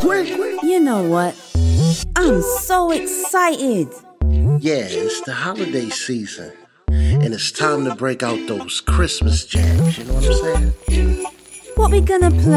You know what? I'm so excited. Yeah, it's the holiday season. And it's time to break out those Christmas jams, you know what I'm saying? What we gonna play?